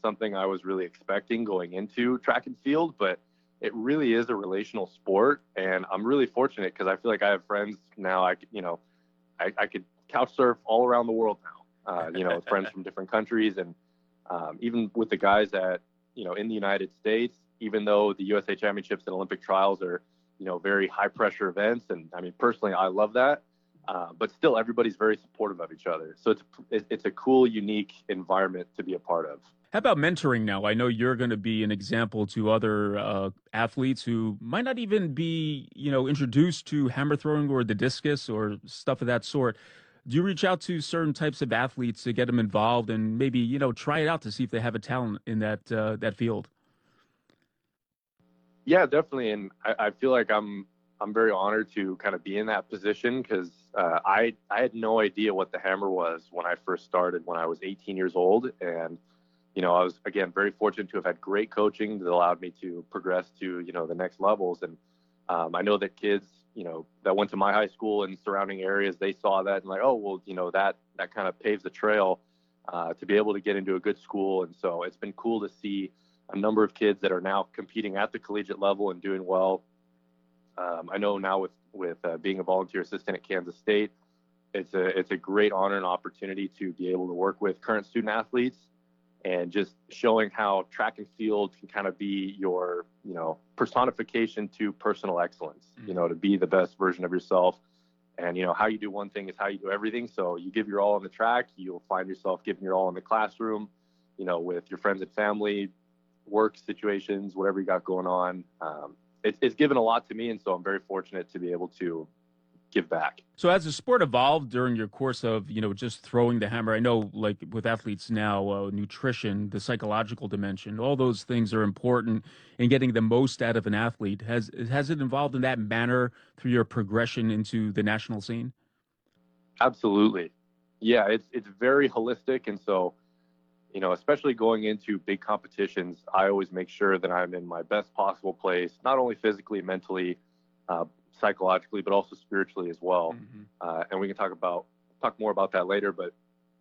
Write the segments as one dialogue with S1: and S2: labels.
S1: something I was really expecting going into track and field, but it really is a relational sport. And I'm really fortunate because I feel like I have friends now. I could couch surf all around the world now, with friends from different countries. And even with the guys that, in the United States, even though the USA Championships and Olympic trials are, very high pressure events. And I mean, personally, I love that. But still, everybody's very supportive of each other. So it's a cool, unique environment to be a part of.
S2: How about mentoring now? I know you're going to be an example to other athletes who might not even be, introduced to hammer throwing or the discus or stuff of that sort. Do you reach out to certain types of athletes to get them involved and maybe, try it out to see if they have a talent in that field?
S1: Yeah, definitely. And I feel like I'm very honored to kind of be in that position because I had no idea what the hammer was when I first started when I was 18 years old. And I was, again, very fortunate to have had great coaching that allowed me to progress to, the next levels. And I know that kids, that went to my high school and surrounding areas, they saw that and like, oh, well, that kind of paves the trail to be able to get into a good school. And so it's been cool to see a number of kids that are now competing at the collegiate level and doing well. I know now with being a volunteer assistant at Kansas State, it's a great honor and opportunity to be able to work with current student athletes and just showing how track and field can kind of be your, personification to personal excellence, to be the best version of yourself. And, how you do one thing is how you do everything. So you give your all on the track, you'll find yourself giving your all in the classroom, with your friends and family, work situations, whatever you got going on. It's given a lot to me. And so I'm very fortunate to be able to give back.
S2: So as the sport evolved during your course of, just throwing the hammer, I know like with athletes now, nutrition, the psychological dimension, all those things are important in getting the most out of an athlete. Has it evolved in that manner through your progression into the national scene?
S1: Absolutely. Yeah, it's very holistic. And so, especially going into big competitions, I always make sure that I'm in my best possible place, not only physically, mentally, psychologically, but also spiritually as well. And we can talk more about that later. But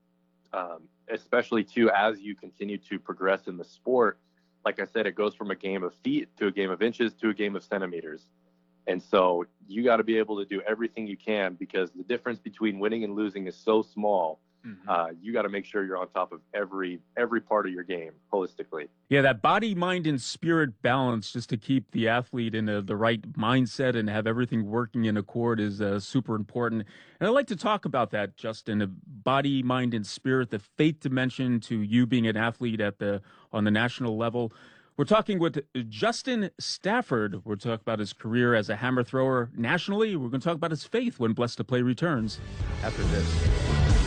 S1: especially too, as you continue to progress in the sport, like I said, it goes from a game of feet to a game of inches to a game of centimeters. And so you got to be able to do everything you can because the difference between winning and losing is so small. You got to make sure you're on top of every part of your game holistically.
S2: Yeah, that body, mind, and spirit balance just to keep the athlete in the right mindset and have everything working in accord is super important. And I'd like to talk about that, Justin, body, mind, and spirit, the faith dimension to you being an athlete on the national level. We're talking with Justin Stafford. We're talking about his career as a hammer thrower nationally. We're going to talk about his faith when Blessed to Play returns after this.